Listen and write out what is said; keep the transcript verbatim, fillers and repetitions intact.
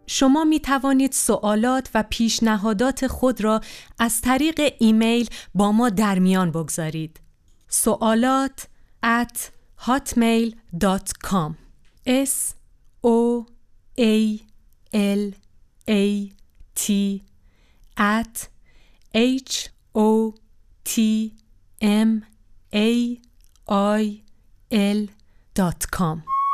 شما می توانید سوالات و پیشنهادات خود را از طریق ایمیل با ما در میان بگذارید. سوالات at hotmail dot com s o a l a t at h o t m a i l dot com